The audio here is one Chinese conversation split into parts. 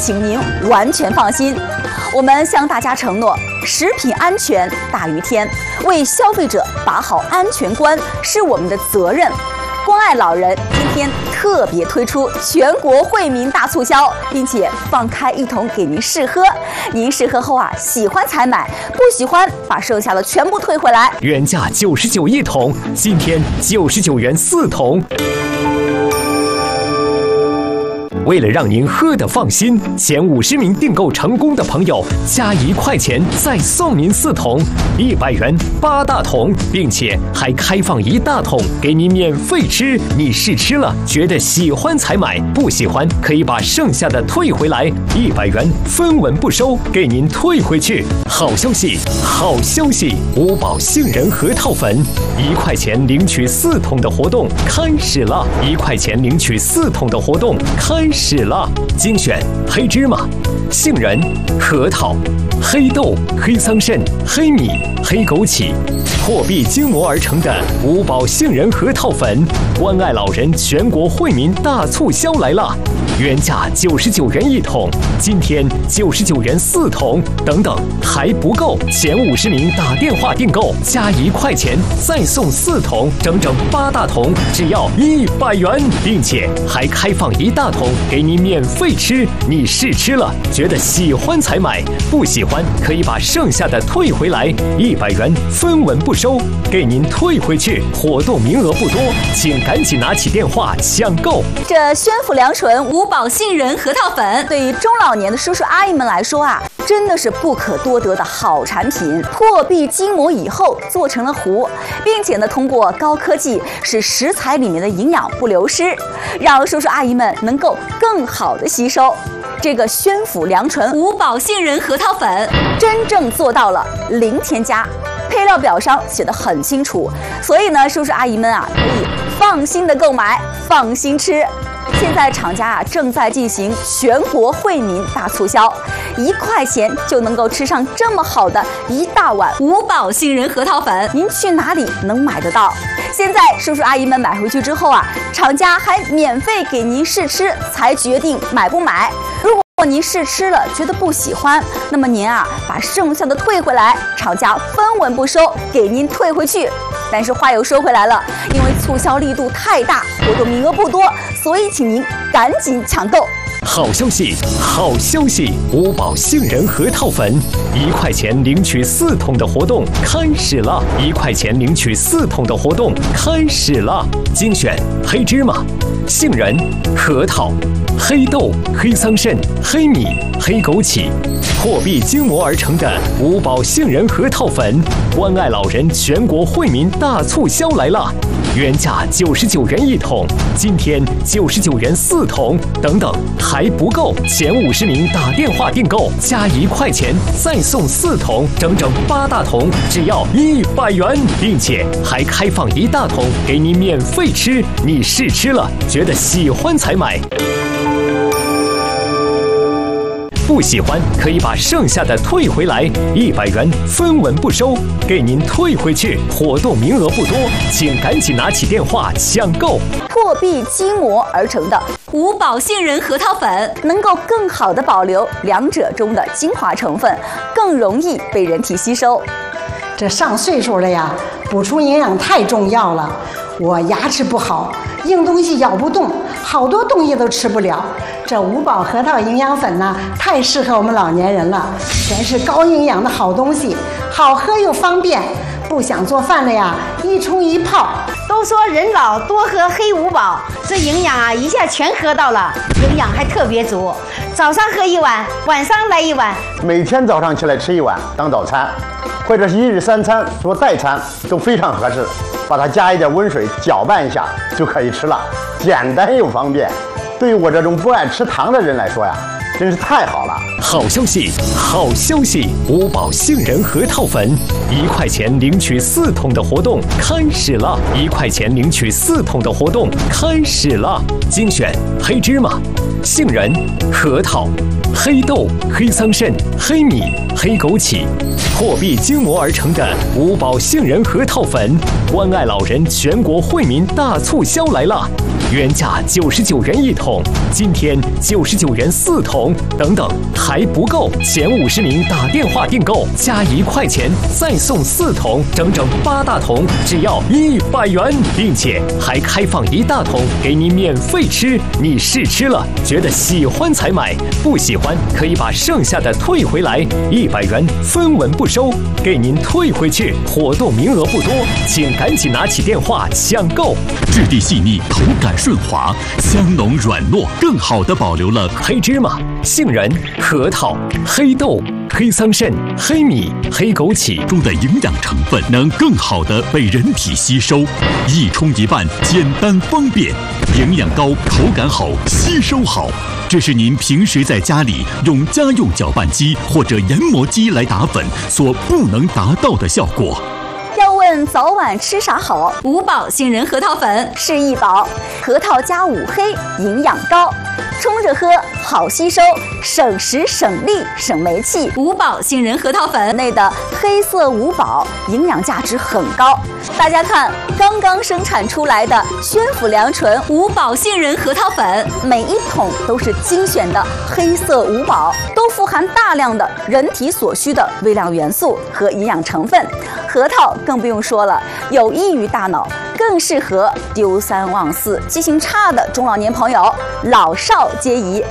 请您完全放心。我们向大家承诺，食品安全大于天，为消费者把好安全关是我们的责任。关爱老人今天特别推出全国惠民大促销，并且放开一桶给您试喝。您试喝后喜欢才买，不喜欢把剩下的全部退回来。 原价99一桶，今天99元4桶。为了让您喝得放心，前50名订购成功的朋友加1块钱再送您4桶，100元8大桶，并且还开放1大桶给您免费吃。你试吃了觉得喜欢才买，不喜欢可以把剩下的退回来，100元分文不收，给您退回去。好消息，好消息！五宝杏仁核桃粉1块钱领取4桶的活动开始了，1块钱领取4桶的活动开始了。精选黑芝麻、杏仁、核桃、黑豆、黑桑葚、黑米、黑枸杞，破壁筋膜而成的五宝杏仁核桃粉，关爱老人全国惠民大促销来了！原价99元1桶，今天99元4桶，等等还不够，前50名打电话订购加1块钱再送4桶，整整8大桶，只要100元，并且还开放1大桶给您免费吃。你试吃了觉得喜欢才买，不喜欢可以把剩下的退回来，100元分文不收，给您退回去。活动名额不多，请赶紧拿起电话抢购。 这宣府良醇五宝杏仁核桃粉，对于中老年的叔叔阿姨们来说真的是不可多得的好产品。破壁筋膜以后做成了糊，并且通过高科技使食材里面的营养不流失，让叔叔阿姨们能够更好的吸收。这个宣府良醇五宝杏仁核桃粉真正做到了零添加，配料表上写得很清楚，所以叔叔阿姨们可以放心的购买，放心吃。现在厂家正在进行全国惠民大促销，1块钱就能够吃上这么好的1大碗五宝杏仁核桃粉，您去哪里能买得到？现在叔叔阿姨们买回去之后厂家还免费给您试吃，才决定买不买。如果您试吃了觉得不喜欢，那么您把剩下的退回来，厂家分文不收，给您退回去。但是话又说回来了，因为促销力度太大，活动名额不多，所以请您赶紧抢购。 好消息，好消息！五宝杏仁核桃粉1块钱领取4桶的活动开始了，1块钱领取4桶的活动开始了。精选黑芝麻、杏仁、核桃、黑豆、黑桑葚、黑米、黑枸杞，破壁筋膜而成的五宝杏仁核桃粉，关爱老人全国惠民大促销来了！原价99元1桶，今天99元4桶，等等还不够，前50名打电话订购加1块钱再送4桶，整整8大桶，只要100元，并且还开放1大桶给您免费吃。你试吃了觉得喜欢才买，不喜欢可以把剩下的退回来，100元分文不收，给您退回去。活动名额不多，请赶紧拿起电话抢购。 破壁筋膜而成的五宝杏仁核桃粉，能够更好的保留两者中的精华成分，更容易被人体吸收。 这上岁数了呀，补充营养太重要了。我牙齿不好，硬东西咬不动，好多东西都吃不了。这五宝核桃营养粉呢，太适合我们老年人了，全是高营养的好东西，好喝又方便。不想做饭了呀，一冲一泡。 都说人老多喝黑五宝，这营养一下全喝到了，营养还特别足。早上喝1碗，晚上来1碗， 每天早上起来吃1碗当早餐，或者是1日3餐做代餐都非常合适。把它加一点温水搅拌一下就可以吃了，简单又方便。对于我这种不爱吃糖的人来说呀，真是太好了！ 好消息，好消息！五宝杏仁核桃粉1块钱领取4桶的活动开始了，1块钱领取4桶的活动开始了。精选黑芝麻、杏仁、核桃、黑豆、黑桑葚、黑米、黑枸杞， 破壁筋膜而成的五宝杏仁核桃粉，关爱老人全国惠民大促销来了！原价99元1桶，今天99元4桶，等等还不够，前50名打电话订购加1块钱再送4桶，整整8大桶，只要100元，并且还开放1大桶给您免费吃。你试吃了，觉得喜欢才买，不喜欢可以把剩下的退回来，100元分文不收，给您退回去。活动名额不多，请赶紧拿起电话抢购。 质地细腻，口感顺滑，香浓软糯，更好地保留了黑芝麻、杏仁、核桃、黑豆、黑桑葚、黑米、黑枸杞中的营养成分，能更好地被人体吸收。一冲一拌，简单方便，营养高，口感好，吸收好。这是您平时在家里用家用搅拌机或者研磨机来打粉所不能达到的效果。 要问早晚吃啥好，五宝杏仁核桃粉是一宝，核桃加5黑，营养高，冲着喝好吸收，省时省力省煤气。五宝杏仁核桃粉内的黑色五宝营养价值很高。大家看，刚刚生产出来的宣府良纯五宝杏仁核桃粉，每一桶都是精选的黑色五宝，都富含大量的人体所需的微量元素和营养成分。核桃更不用说了，有益于大脑，更适合丢三忘四、记性差的中老年朋友，老少皆宜。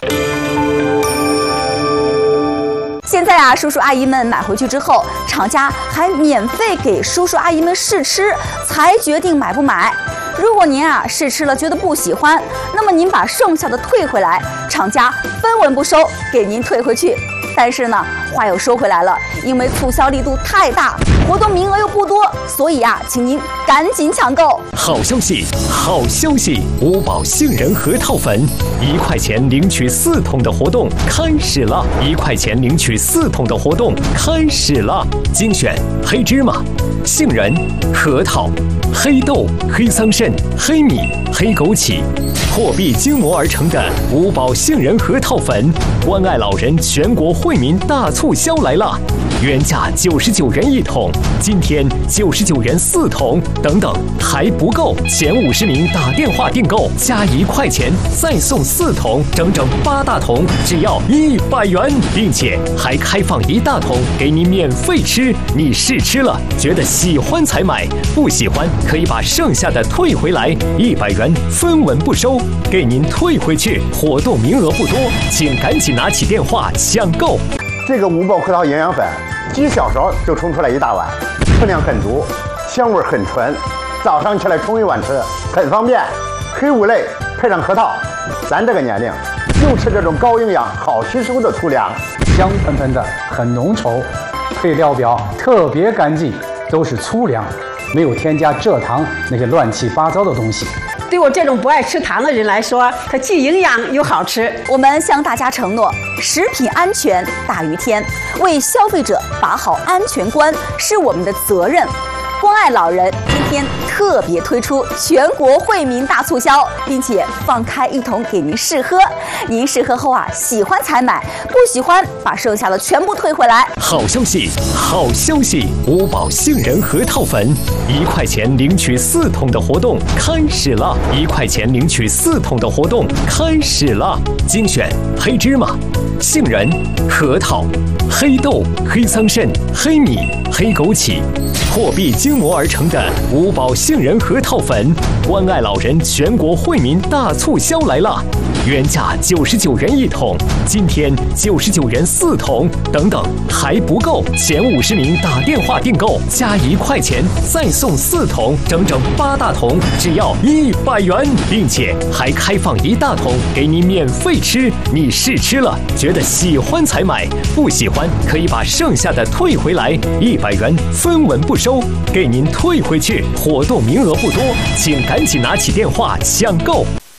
现在啊，叔叔阿姨们买回去之后，厂家还免费给叔叔阿姨们试吃，才决定买不买。如果您啊试吃了觉得不喜欢，那么您把剩下的退回来，厂家分文不收，给您退回去。但是呢，话又说回来了，因为促销力度太大，活动名额又不多，所以啊，请您赶紧抢购。 好消息，好消息！五宝杏仁核桃粉，1块钱领取4桶的活动开始了！1块钱领取4桶的活动开始了！精选黑芝麻、杏仁、核桃、黑豆、黑桑葚、黑米、黑枸杞，破壁筋膜而成的五宝杏仁核桃粉，关爱老人全国惠民大促销来了！原价99元1桶，今天99元4桶，等等还不够，前50名打电话订购加1块钱再送4桶，整整8大桶，只要100元，并且还开放1大桶给您免费吃。你试吃了，觉得喜欢才买，不喜欢可以把剩下的退回来，100元分文不收，给您退回去。活动名额不多，请赶紧拿起电话抢购。 这个五宝核桃营养粉，几小勺就冲出来1大碗，分量很足，香味很纯，早上起来冲一碗吃，很方便。黑五类配上核桃，咱这个年龄就吃这种高营养、好吸收的粗粮， 香喷喷的，很浓稠，配料表特别干净，都是粗粮，没有添加蔗糖那些乱七八糟的东西。 对我这种不爱吃糖的人来说，它既营养又好吃。 我们向大家承诺，食品安全大于天，为消费者把好安全关是我们的责任。关爱老人今天特别推出全国惠民大促销，并且放开1桶给您试喝。您试喝后啊，喜欢才买，不喜欢把剩下的全部退回来。 好消息，好消息！五宝杏仁核桃粉，1块钱领取4桶的活动开始了！1块钱领取4桶的活动开始了！精选黑芝麻、杏仁、核桃、黑豆、黑桑葚、黑米、黑枸杞，破壁筋膜而成的五宝杏仁核桃粉，关爱老人全国惠民大促销来了！原价99元1桶，今天99元4桶，等等还不够，前50名打电话订购加1块钱再送4桶，整整8大桶，只要100元，并且还开放1大桶给您免费吃。你试吃了，觉得喜欢才买，不喜欢可以把剩下的退回来，100元分文不收，给您退回去。活动名额不多，请赶紧拿起电话抢购。